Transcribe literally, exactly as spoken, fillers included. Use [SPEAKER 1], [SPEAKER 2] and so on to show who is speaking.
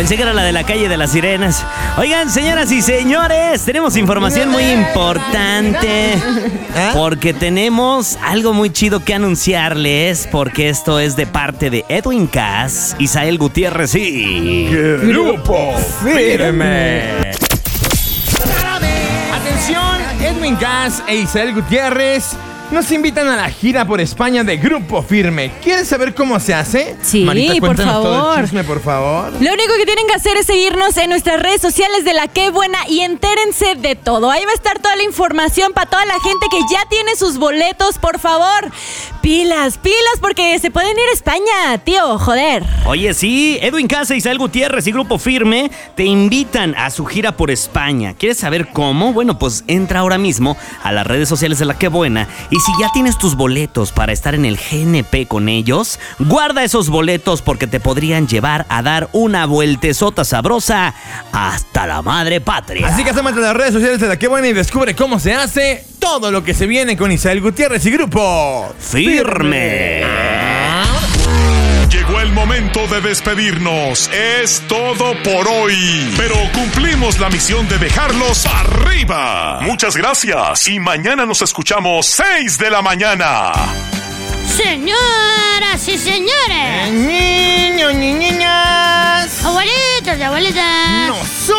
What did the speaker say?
[SPEAKER 1] Pensé que era la de la calle de las sirenas. Oigan, señoras y señores, tenemos información muy importante. Porque tenemos algo muy chido que anunciarles. Porque esto es de parte de Edwin Cass, Isael Gutiérrez y...
[SPEAKER 2] Grupo Firme. Atención, Edwin Cass e Isael Gutiérrez nos invitan a la gira por España de Grupo Firme. ¿Quieres saber cómo se hace?
[SPEAKER 3] Sí,
[SPEAKER 2] Marita,
[SPEAKER 3] por
[SPEAKER 2] cuéntanos
[SPEAKER 3] favor.
[SPEAKER 2] todo el chisme, por favor.
[SPEAKER 3] Lo único que tienen que hacer es seguirnos en nuestras redes sociales de La Qué Buena y entérense de todo. Ahí va a estar toda la información para toda la gente que ya tiene sus boletos, por favor. Pilas, pilas, porque se pueden ir a España, tío, joder.
[SPEAKER 1] Oye, sí, Edwin Cass, Isael Gutiérrez y Grupo Firme te invitan a su gira por España. ¿Quieres saber cómo? Bueno, pues entra ahora mismo a las redes sociales de La Qué Buena y si ya tienes tus boletos para estar en el G N P con ellos, guarda esos boletos porque te podrían llevar a dar una vueltezota sabrosa hasta la madre patria.
[SPEAKER 2] Así que súmate a las redes sociales de La Qué Buena y descubre cómo se hace todo lo que se viene con Isael Gutiérrez y Grupo
[SPEAKER 1] Firme.
[SPEAKER 4] Llegó el momento de despedirnos. Es todo por hoy. Pero cumplimos la misión de dejarlos arriba. Muchas gracias. Y mañana nos escuchamos seis de la mañana.
[SPEAKER 5] Señoras y señores,
[SPEAKER 2] Niños, ni niñas,
[SPEAKER 5] abuelitos y abuelitas,
[SPEAKER 2] nosotros